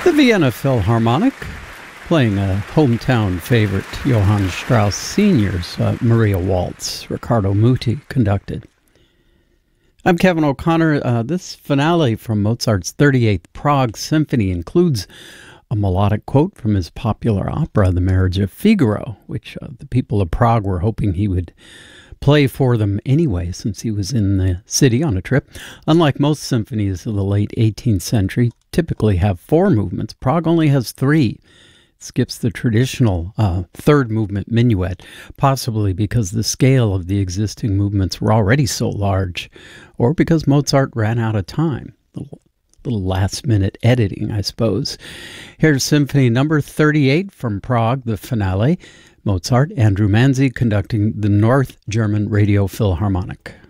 The Vienna Philharmonic, playing a hometown favorite, Johann Strauss Sr.'s Maria Waltz, Riccardo Muti conducted. I'm Kevin O'Connor. This finale from Mozart's 38th Prague Symphony includes a melodic quote from his popular opera, The Marriage of Figaro, which the people of Prague were hoping he would play for them anyway, since he was in the city on a trip. Unlike most symphonies of the late 18th century, typically have 4 movements, Prague only has 3. It skips the traditional third movement minuet, possibly because the scale of the existing movements were already so large, or because Mozart ran out of time. Little last-minute editing, I suppose. Here's Symphony Number 38 from Prague, the finale. Mozart, Andrew Manzi conducting the North German Radio Philharmonic.